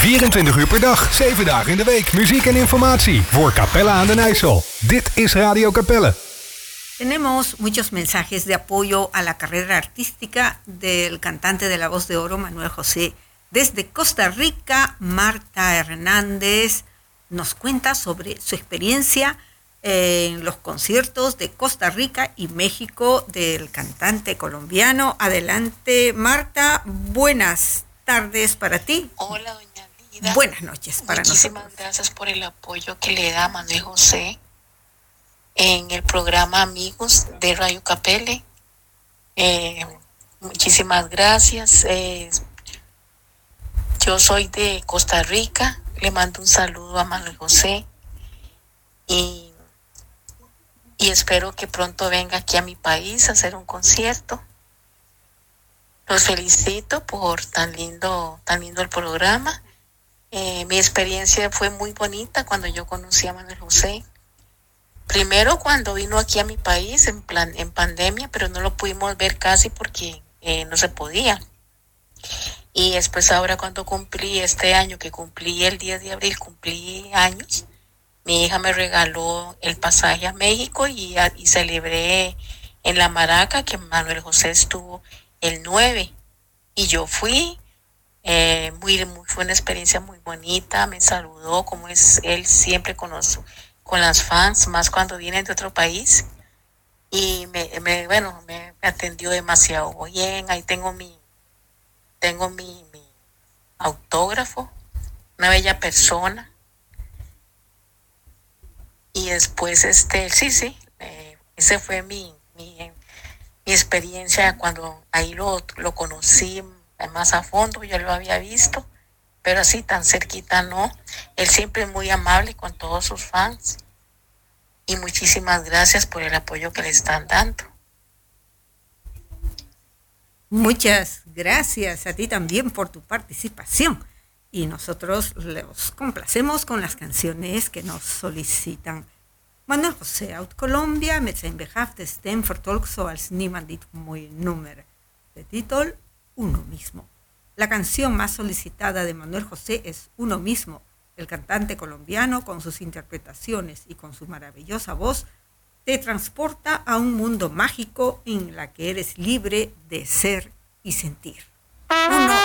24 uur per dag, 7 dagen in de week. Muziek en informatie voor Capella aan den IJssel. Dit is Radio Capelle. Tenemos muchos mensajes de apoyo a la carrera artística del cantante de La Voz de Oro, Manuel José. Desde Costa Rica, Marta Hernández nos cuenta sobre su experiencia en los conciertos de Costa Rica y México del cantante colombiano. Adelante, Marta. Buenas tardes para ti. Hola, doña Lida. Buenas noches para nosotros. Muchísimas gracias por el apoyo que le da Manuel José en el programa Amigos de Radio Capelle. Muchísimas gracias. Yo soy de Costa Rica. Le mando un saludo a Manuel José y espero que pronto venga aquí a mi país a hacer un concierto. Los felicito por tan lindo el programa. Mi experiencia fue muy bonita cuando yo conocí a Manuel José. Primero cuando vino aquí a mi país en pandemia, pero no lo pudimos ver casi porque no se podía. Y después ahora cuando cumplí este año, que cumplí el 10 de abril, cumplí años, mi hija me regaló el pasaje a México y celebré en La Maraca que Manuel José estuvo el 9 y yo fui. Fue una experiencia muy bonita, me saludó como es él siempre con las fans, más cuando vienen de otro país, y me atendió demasiado bien. Ahí tengo mi autógrafo, una bella persona. Y después ese fue mi experiencia cuando ahí lo conocí más a fondo. Yo lo había visto, pero así tan cerquita no. Él siempre es muy amable con todos sus fans y muchísimas gracias por el apoyo que le están dando. Muchas gracias a ti también por tu participación y nosotros los complacemos con las canciones que nos solicitan. Manuel José uit Colombia met zijn begaafde stem vertolkt zoals niemand dit mooie nummer. De titel Uno Mismo. La canción más solicitada de Manuel José es Uno Mismo. El cantante colombiano, con sus interpretaciones y con su maravillosa voz, te transporta a un mundo mágico en la que eres libre de ser y sentir. Uno